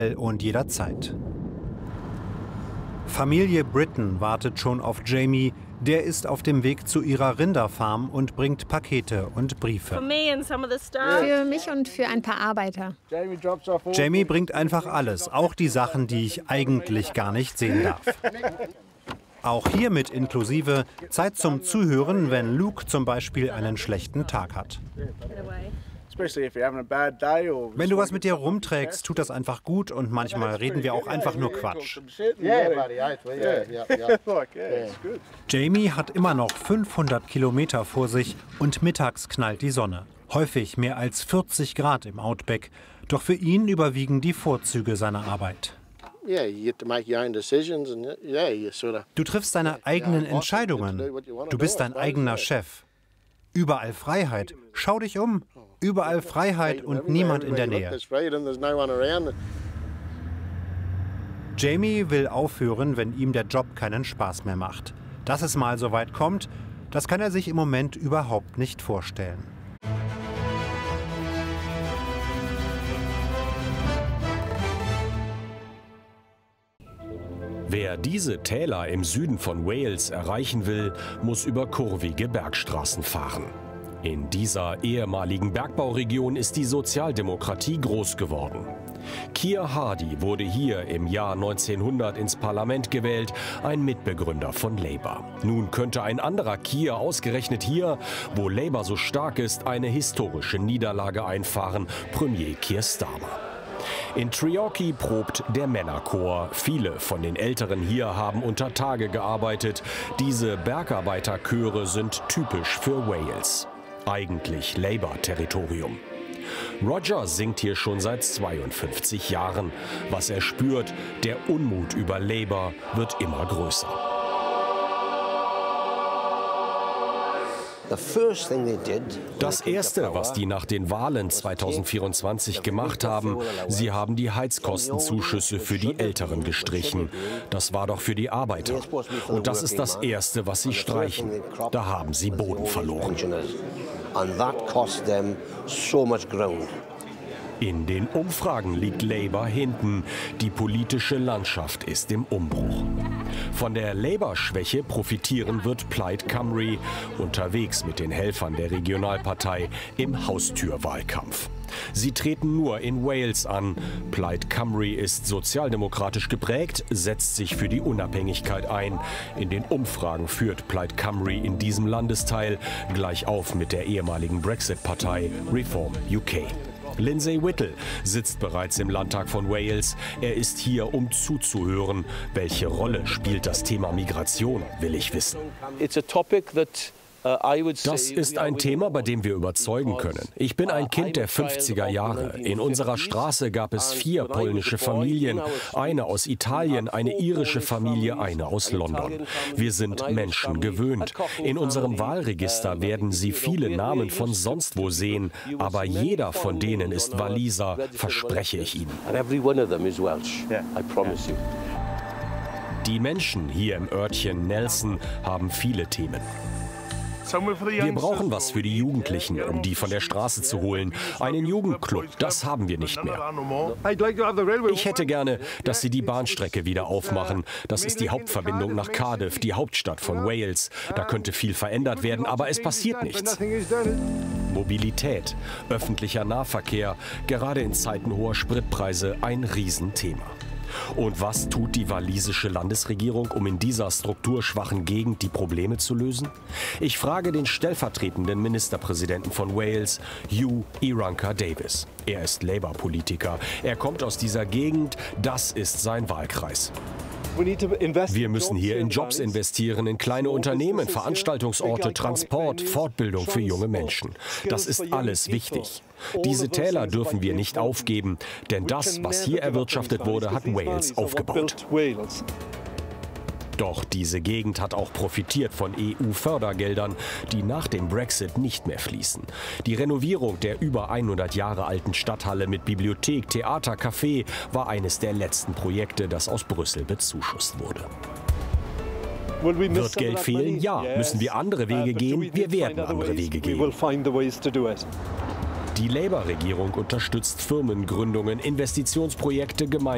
und jederzeit. Familie Britton wartet schon auf Jamie. Der ist auf dem Weg zu ihrer Rinderfarm und bringt Pakete und Briefe. Für mich und für ein paar Arbeiter. Jamie bringt einfach alles, auch die Sachen, die ich eigentlich gar nicht sehen darf. Auch hiermit inklusive Zeit zum Zuhören, wenn Luke zum Beispiel einen schlechten Tag hat. Wenn du was mit dir rumträgst, tut das einfach gut und manchmal reden wir auch einfach nur Quatsch. Jamie hat immer noch 500 Kilometer vor sich und mittags knallt die Sonne. Häufig mehr als 40 Grad im Outback. Doch für ihn überwiegen die Vorzüge seiner Arbeit. Du triffst deine eigenen Entscheidungen. Du bist dein eigener Chef. Überall Freiheit. Schau dich um. Überall Freiheit und niemand in der Nähe. Jamie will aufhören, wenn ihm der Job keinen Spaß mehr macht. Dass es mal so weit kommt, das kann er sich im Moment überhaupt nicht vorstellen. Wer diese Täler im Süden von Wales erreichen will, muss über kurvige Bergstraßen fahren. In dieser ehemaligen Bergbauregion ist die Sozialdemokratie groß geworden. Keir Hardie wurde hier im Jahr 1900 ins Parlament gewählt, ein Mitbegründer von Labour. Nun könnte ein anderer Keir ausgerechnet hier, wo Labour so stark ist, eine historische Niederlage einfahren, Premier Keir Starmer. In Treorchy probt der Männerchor. Viele von den Älteren hier haben unter Tage gearbeitet. Diese Bergarbeiterchöre sind typisch für Wales. Eigentlich Labour-Territorium. Roger singt hier schon seit 52 Jahren. Was er spürt, der Unmut über Labour wird immer größer. Das Erste, was die nach den Wahlen 2024 gemacht haben, sie haben die Heizkostenzuschüsse für die Älteren gestrichen. Das war doch für die Arbeiter. Und das ist das Erste, was sie streichen. Da haben sie Boden verloren. In den Umfragen liegt Labour hinten. Die politische Landschaft ist im Umbruch. Von der Labour-Schwäche profitieren wird Plaid Cymru, unterwegs mit den Helfern der Regionalpartei im Haustürwahlkampf. Sie treten nur in Wales an. Plaid Cymru ist sozialdemokratisch geprägt, setzt sich für die Unabhängigkeit ein. In den Umfragen führt Plaid Cymru in diesem Landesteil gleich auf mit der ehemaligen Brexit-Partei Reform UK. Lindsay Whittle sitzt bereits im Landtag von Wales. Er ist hier, um zuzuhören. Welche Rolle spielt das Thema Migration, will ich wissen. Das ist ein Thema, bei dem wir überzeugen können. Ich bin ein Kind der 50er Jahre. In unserer Straße gab es 4 polnische Familien, eine aus Italien, eine irische Familie, eine aus London. Wir sind Menschen gewöhnt. In unserem Wahlregister werden Sie viele Namen von sonst wo sehen, aber jeder von denen ist Waliser, verspreche ich Ihnen. Die Menschen hier im Örtchen Nelson haben viele Themen. Wir brauchen was für die Jugendlichen, um die von der Straße zu holen. Einen Jugendclub, das haben wir nicht mehr. Ich hätte gerne, dass sie die Bahnstrecke wieder aufmachen. Das ist die Hauptverbindung nach Cardiff, die Hauptstadt von Wales. Da könnte viel verändert werden, aber es passiert nichts. Mobilität, öffentlicher Nahverkehr, gerade in Zeiten hoher Spritpreise ein Riesenthema. Und was tut die walisische Landesregierung, um in dieser strukturschwachen Gegend die Probleme zu lösen? Ich frage den stellvertretenden Ministerpräsidenten von Wales, Hugh Iranka Davis. Er ist Labour-Politiker. Er kommt aus dieser Gegend. Das ist sein Wahlkreis. Wir müssen hier in Jobs investieren, in kleine Unternehmen, Veranstaltungsorte, Transport, Fortbildung für junge Menschen. Das ist alles wichtig. Diese Täler dürfen wir nicht aufgeben, denn das, was hier erwirtschaftet wurde, hat Wales aufgebaut. Doch diese Gegend hat auch profitiert von EU-Fördergeldern, die nach dem Brexit nicht mehr fließen. Die Renovierung der über 100 Jahre alten Stadthalle mit Bibliothek, Theater, Café war eines der letzten Projekte, das aus Brüssel bezuschusst wurde. Wird Geld fehlen? Ja. Müssen wir andere Wege gehen? Wir werden andere Wege gehen. Die Labour-Regierung unterstützt Firmengründungen, Investitionsprojekte, Gemeinden.